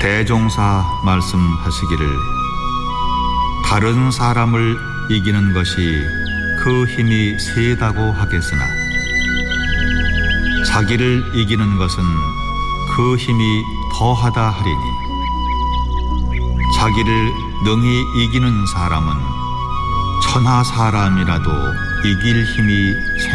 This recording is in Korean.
대종사 말씀하시기를 다른 사람을 이기는 것이 그 힘이 세다고 하겠으나 자기를 이기는 것은 그 힘이 더하다 하리니 자기를 능히 이기는 사람은 천하 사람이라도 이길 힘이